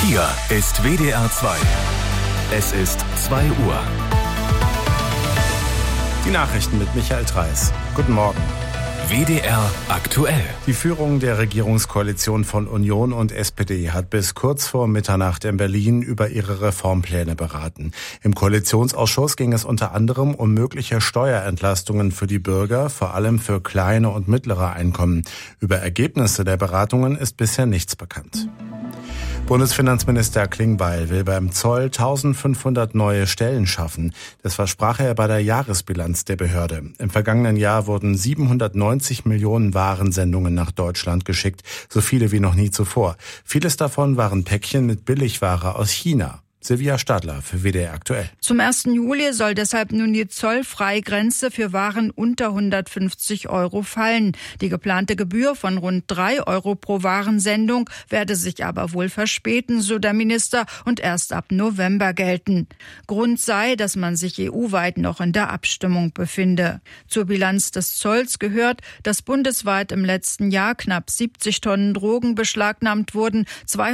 Hier ist WDR 2. Es ist 2 Uhr. Die Nachrichten mit Michael Treis. Guten Morgen. WDR aktuell. Die Führung der Regierungskoalition von Union und SPD hat bis kurz vor Mitternacht in Berlin über ihre Reformpläne beraten. Im Koalitionsausschuss ging es unter anderem um mögliche Steuerentlastungen für die Bürger, vor allem für kleine und mittlere Einkommen. Über Ergebnisse der Beratungen ist bisher nichts bekannt. Bundesfinanzminister Klingbeil will beim Zoll 1500 neue Stellen schaffen. Das versprach er bei der Jahresbilanz der Behörde. Im vergangenen Jahr wurden 790 Millionen Warensendungen nach Deutschland geschickt, so viele wie noch nie zuvor. Vieles davon waren Päckchen mit Billigware aus China. Silvia Stadler für WDR aktuell. Zum 1. Juli soll deshalb nun die Zollfreigrenze für Waren unter 150 € fallen. Die geplante Gebühr von rund 3 € pro Warensendung werde sich aber wohl verspäten, so der Minister, und erst ab November gelten. Grund sei, dass man sich EU-weit noch in der Abstimmung befinde. Zur Bilanz des Zolls gehört, dass bundesweit im letzten Jahr knapp 70 Tonnen Drogen beschlagnahmt wurden,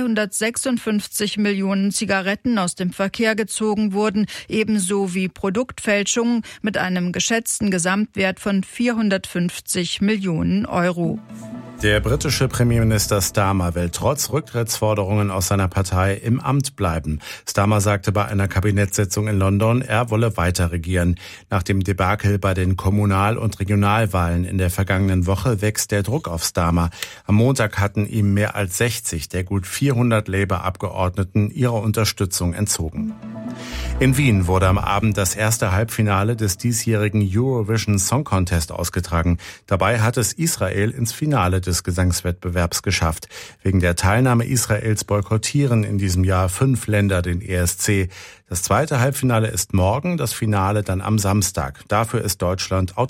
256 Millionen Zigaretten aus dem Verkehr gezogen wurden, ebenso wie Produktfälschungen mit einem geschätzten Gesamtwert von 450 Millionen €. Der britische Premierminister Starmer will trotz Rücktrittsforderungen aus seiner Partei im Amt bleiben. Starmer sagte bei einer Kabinettssitzung in London, er wolle weiter regieren. Nach dem Debakel bei den Kommunal- und Regionalwahlen in der vergangenen Woche wächst der Druck auf Starmer. Am Montag hatten ihm mehr als 60 der gut 400 Labour-Abgeordneten ihre Unterstützung entzogen. In Wien wurde am Abend das erste Halbfinale des diesjährigen Eurovision Song Contest ausgetragen. Dabei hat es Israel ins Finale des Gesangswettbewerbs geschafft. Wegen der Teilnahme Israels boykottieren in diesem Jahr 5 Länder den ESC. Das zweite Halbfinale ist morgen, das Finale dann am Samstag. Dafür ist Deutschland